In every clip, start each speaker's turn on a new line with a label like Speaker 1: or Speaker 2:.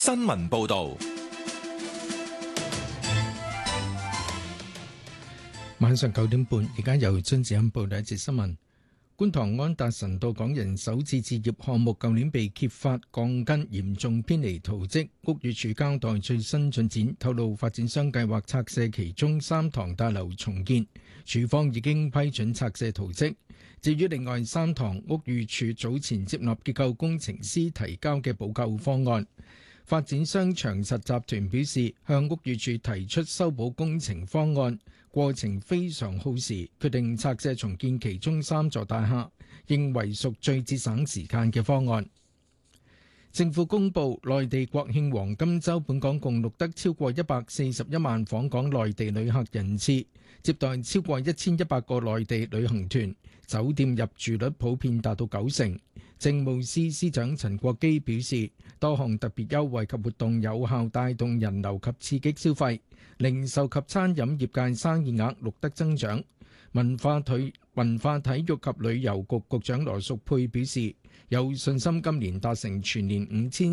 Speaker 1: 新聞報導。
Speaker 2: 晚上9點半，而家由張子欣報第一節新聞。觀塘安達臣道港人首次置業項目舊年被揭發鋼筋嚴重偏離圖則，屋宇署交代最新進展，透露發展商計劃拆卸其中3幢大樓重建，署方已經批准拆卸圖則。至於另外3幢，屋宇署早前接納結構工程師提交嘅補救方案。發展商長實集團表示，向屋宇署提出修補工程方案，過程非常耗時，決定拆卸重建其中3座大廈，認為屬最節省時間嘅方案。政府公布，內地國慶黃金週本港共錄得超過141萬訪港內地旅客人次，接待超過1100個內地旅行團，酒店入住率普遍達到90%。政務司司長陳國基表示，多項特別優惠及活動有效帶動人流及刺激消費，零售及餐飲業界生意額錄得增長。文化體育及旅遊局局長羅淑佩表示，有信心今年達成全年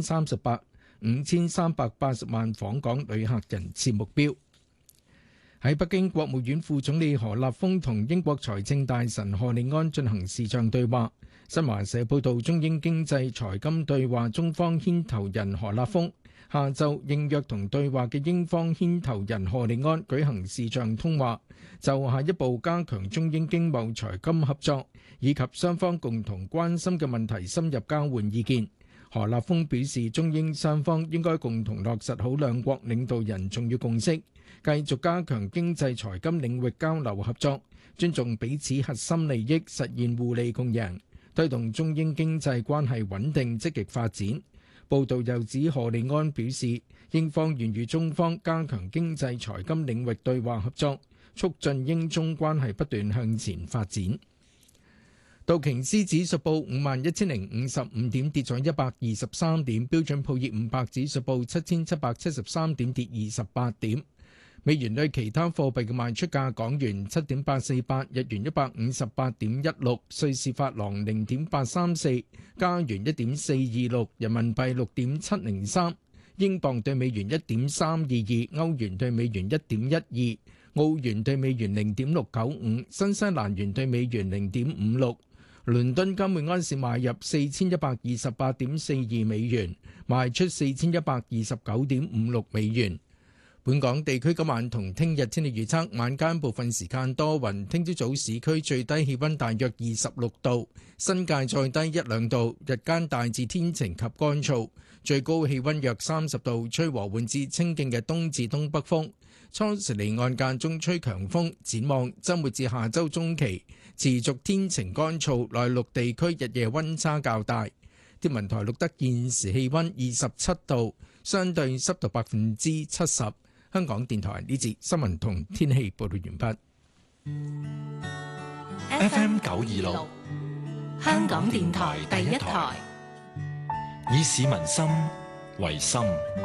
Speaker 2: 5380萬訪港旅客人次目標。喺北京，國務院副總理何立峰同英國財政大臣賀令安進行視像對話。新華社報道，中英經濟財金對話中方牽頭人何立峰下晝應約同對話嘅英方牽頭人賀令安舉行視像通話，就下一步加強中英經貿財金合作以及雙方共同關心嘅問題深入交換意見。何立峰表示，中英雙方應該共同落實好兩國領導人重要共識，繼續加強經濟財金領域交流合作，尊重彼此核心利益，實現互利共贏，推動中英經濟關係穩定積極發展。報道又指賀令安表示，英方願與中方加強經濟財金領域對話合作，促進英中關係不斷向前發展。道瓊斯指數報51,055點，跌咗123點；標準普爾500指數報7,773點，跌28點。美元對其他貨幣嘅賣出價：港元7.848，日元158.16，瑞士法郎0.834，加元1.426，人民幣6.703，英鎊對美元1.322，歐元對美元1.12，澳元對美元0.695，新西蘭元對美元0.56。倫敦金每安士買入4128.42美元，賣出4129.56美元。本港地區今晚同聽日天氣預測：晚間部分時間多雲，聽朝早市區最低氣溫大約26度，新界再低1-2度，日間大致天晴及乾燥，最高氣溫約30度，吹和緩至清勁嘅東至東北風。初時離岸間中吹強風，展望週末至下週中期持續天晴乾燥，內陸地區日夜溫差較大。天文台錄得現時氣溫27度，相對濕度70%。香港電台呢節新聞同天氣報道完
Speaker 1: 畢。FM 926，
Speaker 3: 香港電台第一台，
Speaker 1: 以市民心為心，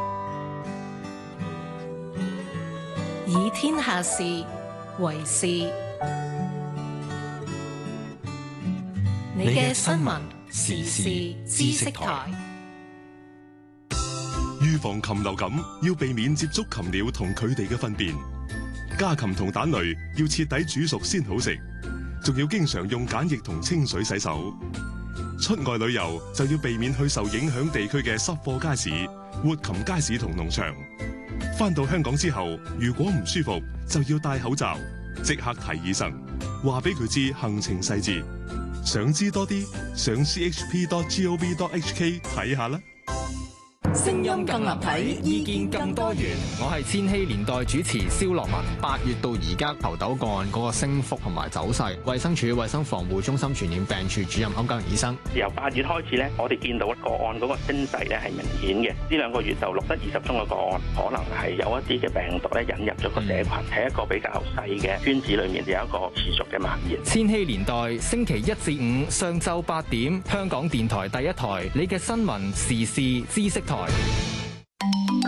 Speaker 3: 以天下事為事。你嘅新聞時事知識台。
Speaker 4: 預防禽流感要避免接觸禽鳥同佢哋嘅糞便，家禽同蛋類要徹底煮熟先好食，仲要經常用鹼液同清水洗手。出外旅遊就要避免去受影響地區嘅濕貨街市、活禽街市同農場。返到香港之後，如果唔舒服就要戴口罩，即刻睇醫生，話俾佢知行程細節。想知多啲，上 chp.gov.hk 睇下啦。
Speaker 5: 聲音更立體，意見更多元。我係千禧年代主持蕭樂文。8月到而家猴痘個案嗰個升幅同埋走勢，衛生署衛生防護中心傳染病處主任歐家榮醫生。
Speaker 6: 由8月開始咧，我哋見到個案嗰個升勢咧係明顯嘅。呢2個月就錄得20宗嘅個案，可能係有一啲嘅病毒咧引入咗個社群，喺一個比較細嘅圈子裏面有一個持續嘅蔓延。
Speaker 5: 千禧年代星期1至5上晝8點，香港電台第一台，你嘅新聞時事知識台。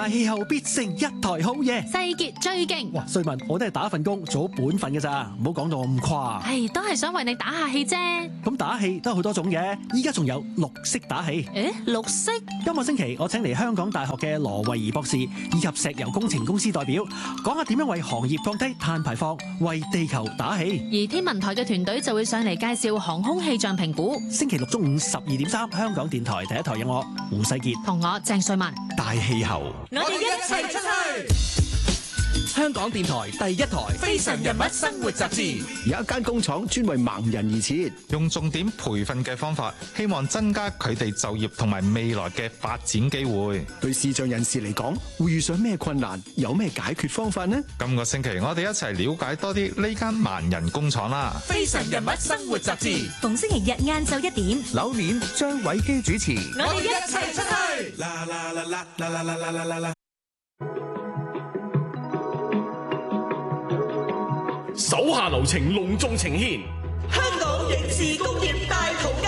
Speaker 7: 大氣候必成一台好嘢。
Speaker 3: 世傑最勁。
Speaker 7: 哇，瑞文，我都係打份工做好本分嘅咋，唔好講到咁誇。
Speaker 3: 唉，都係想為你打下氣啫。
Speaker 7: 咁打氣都有好多種嘅，依家仲有綠色打氣。
Speaker 3: 綠色？
Speaker 7: 今個星期我請嚟香港大學嘅羅慧儀博士以及石油工程公司代表，講下點樣為行業降低碳排放，為地球打氣。
Speaker 3: 而天文台嘅團隊就會上嚟介紹航空氣象評估。
Speaker 7: 星期六中午12:3，香港電台第一台有我胡世傑
Speaker 3: 同我鄭瑞文。
Speaker 8: 大氣候，
Speaker 3: 我哋一齊出去。
Speaker 7: 香港電台第一台《
Speaker 1: 非常人物生活雜誌》。
Speaker 8: 有一間工廠專為盲人而設，
Speaker 9: 用重點培訓嘅方法，希望增加佢哋就業同埋未來嘅發展機會。
Speaker 8: 對視障人士嚟講，會遇上咩困難？有咩解決方法呢？
Speaker 9: 今個星期我哋一齊了解多啲呢間盲人工廠啦。
Speaker 1: 《非常人物生活雜誌》
Speaker 10: 逢星期日晏晝1點，
Speaker 8: 柳年張偉基主持。
Speaker 1: 我哋一齊出去。手下留情，隆重呈獻
Speaker 11: 香港影視工業大圖鑑。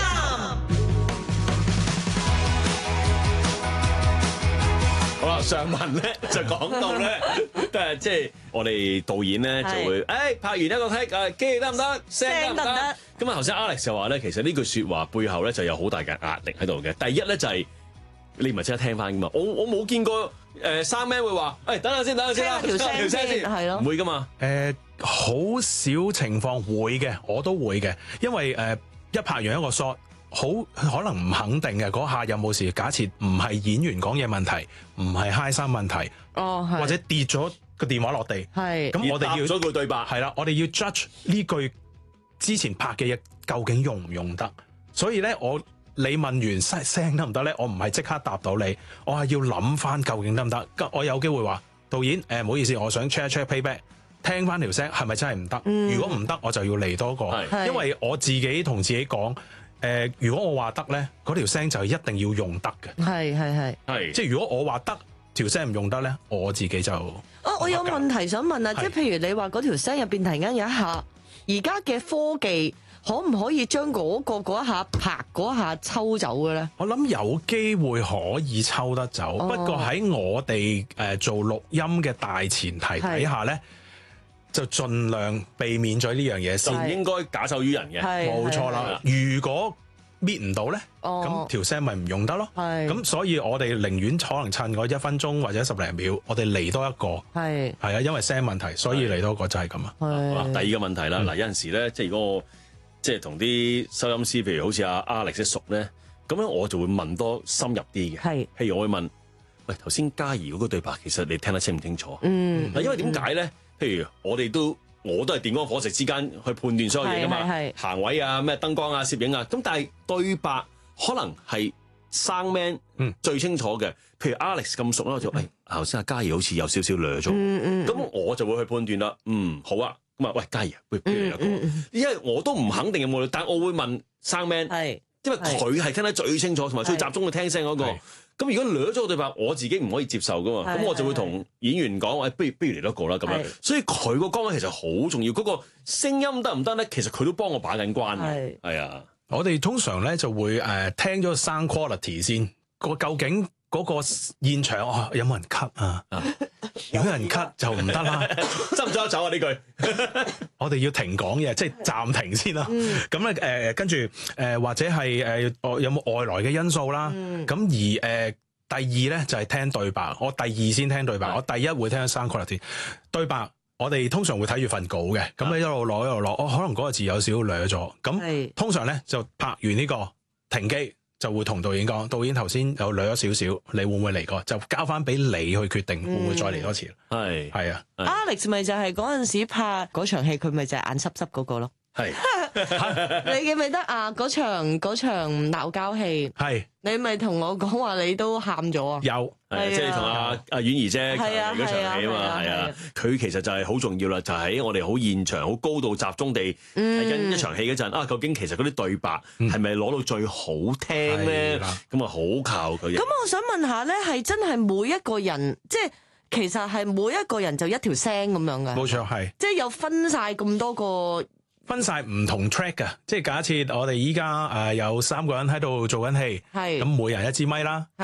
Speaker 12: 好啦，上文咧就講到咧，即係我哋導演咧就會，拍完一個 take，機得唔得？聲得唔得？咁啊，頭先 Alex 就話咧，其實呢句説話背後咧就有好大嘅壓力喺度嘅。第一咧就係你唔係即刻聽翻噶嘛，我冇見過生 man 會話，等下先啦，條聲先，係咯，唔會噶嘛。
Speaker 13: 好少情況會嘅，我都會嘅，因為一拍完一個 shot，好可能唔肯定嘅嗰下有冇事。假設唔係演員講嘢問題，唔係嗨衫問題，或者跌咗個電話落地，咁我哋要
Speaker 12: 咗句對白，
Speaker 13: 係啦，我哋要 judge 呢句之前拍嘅嘢究竟用唔用得。所以咧，你問完聲得唔得咧？我唔係即刻答到你，我係要諗翻究竟得唔得。我有機會話導演，唔好意思，我想 check playback。聽翻條聲係咪真係唔得？如果唔得，我就要嚟多個，因為我自己同自己講，如果我話得咧，嗰條聲就一定要用得嘅。
Speaker 14: 係，
Speaker 13: 即係如果我話得條聲唔用得咧，我自己就
Speaker 14: 我有問題想問啊，即係譬如你話嗰條聲入邊突然間有一下，而家嘅科技可唔可以將嗰一下拍嗰下抽走嘅咧？
Speaker 13: 我諗有機會可以抽得走，不過喺我哋做錄音嘅大前提底下咧，就盡量避免咗呢樣嘢先，
Speaker 12: 唔應該假手於人嘅，
Speaker 13: 冇錯啦。如果搣唔到咧，咁條聲咪唔用得咯。咁所以我哋寧願可能趁嗰1分鐘或者10零秒，我哋嚟多一個。係啊，因為聲問題，所以嚟多一個就係咁啊。
Speaker 12: 第二個問題啦，嗱有陣時咧，即係如果我即係同啲收音師，譬如好似阿 Alex 熟咧，咁樣我就會問多深入啲嘅。譬如我會問，喂，頭先嘉儀嗰個對白，其實你聽得清唔清楚？嗱，因為點解咧？譬如我都係電光火石之間去判斷所有嘢噶嘛，行位啊、咩燈光啊、攝影啊，咁但係對白可能係生 man 最清楚嘅。譬如 Alex 咁熟啦，我就頭先阿嘉儀好似有少少掠咗，咁我就會去判斷啦。好啊，咁啊，喂嘉儀，不如你一個，因為我都唔肯定有冇，但我會問生 man，因為佢係聽得最清楚，同埋最集中去聽聲嗰個。咁如果掠咗個對白，我自己唔可以接受噶嘛，咁我就會同演員講，不如嚟多個啦咁樣。所以佢個崗位其實好重要，嗰個聲音得唔得咧？其實佢都幫我把緊關嘅。係啊，
Speaker 13: 我哋通常咧就會聽咗 sound quality 先，究竟嗰個現場有冇人 cut 啊？如果有人 cut 就唔得啦，
Speaker 12: 執唔執得走啊？呢句
Speaker 13: 我哋要停講嘢，即係暫停先啦。咁咧跟住或者係有冇外來嘅因素啦。咁而第二咧就係聽對白，我第二先聽對白，我第一會聽 sound quality 對白。我哋通常會睇住份稿嘅，咁你一路攞一路攞，可能嗰個字有少少掠咗。咁通常咧就拍完呢個停機。就會同導演講，導演頭先有掠咗少少，你會唔會嚟過？就交翻俾你去決定，會唔會再嚟多次？係啊
Speaker 14: ，Alex 咪就係嗰陣時拍嗰場戲，佢咪就係眼濕濕嗰個咯。
Speaker 12: 係，
Speaker 14: 你記唔記得啊？嗰場鬧交戲，你咪同我講話，你都喊咗啊？
Speaker 13: 有，
Speaker 12: 即係同阿婉儀姐嗰場戲啊嘛，係啊，佢其實就係好重要啦，就喺我哋好現場、好高度集中地睇緊一場戲嗰陣，究竟其實嗰啲對白係咪攞到最好聽咧？咁啊，好靠佢。
Speaker 14: 咁我想問下咧，係真係每一個人，即係其實係每一個人就一條聲咁樣嘅？
Speaker 13: 冇錯，係。即
Speaker 14: 係有分晒咁多個。
Speaker 13: 分晒唔同 track 嘅，即係假設我哋依家有3個人喺度做緊戲，咁每人一支咪啦，咁我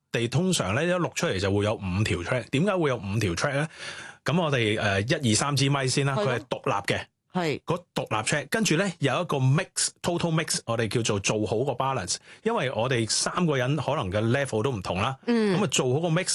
Speaker 13: 哋通常咧一錄出嚟就會有5條 track。點解會有5條 track 咧？咁我哋1、2、3支咪先啦，佢係獨立嘅。係嗰獨立 track，跟住咧有一個 total mix， 我哋叫做好個 balance，因為我哋3個人可能嘅 level 都唔同啦，咁啊做好個 mix